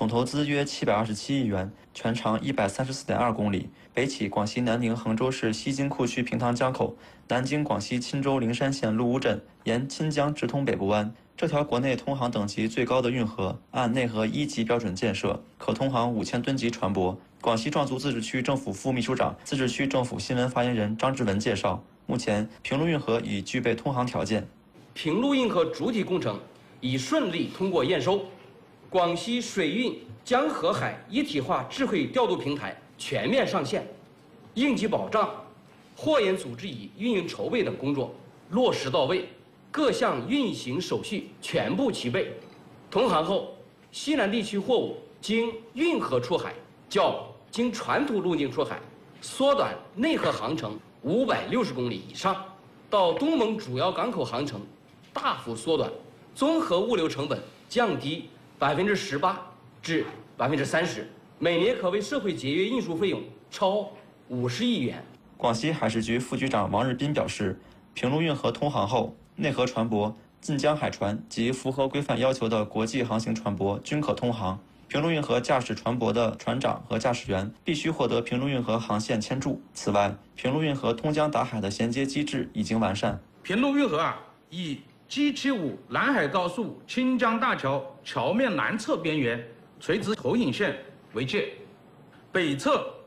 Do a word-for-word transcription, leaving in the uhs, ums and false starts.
总投资约七百二十七亿元，全长一百三十四点二公里，北起广西南宁衡州市西津库区平塘江口，南经广西钦州灵山县鹿屋镇，沿钦江直通北部湾。这条国内通航等级最高的运河，按内河一级标准建设，可通航五千吨级船舶。广西壮族自治区政府副秘书长、自治区政府新闻发言人张志文介绍，目前平陆运河已具备通航条件。 平陆运河主体工程已顺利通过验收，广西水运江河海一体化智慧调度平台全面上线，应急保障、货运组织与运营筹备等工作落实到位。各项运行手续全部齐备，通航后，西南地区货物经运河出海，较经传统路径出海缩短内河航程五百六十公里以上，到东盟主要港口航程大幅缩短，综合物流成本降低百分之十八至百分之三十，每年可为社会节约运输费用超五十亿元。 广西海事局副局长王日斌表示，平陆运河通航后，内河船舶、近江海船及符合规范要求的国际航行船舶均可通航。平陆运河驾驶船舶的船长和驾驶员必须获得平陆运河航线签注。此外，平陆运河通江达海的衔接机制已经完善。 平陆运河啊，以 G 七五南海高速清江大桥桥面南侧边缘垂直投影线为界，北侧